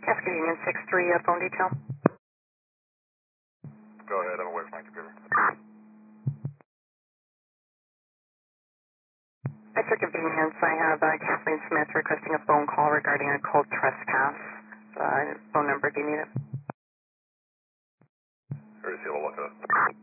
Cascade Union 6-3, phone detail. Go ahead, I'm away from my computer. At your convenience, I have Kathleen Smith requesting a phone call regarding a cold trespass. Phone number, do you need it? Here, see, we'll look at it.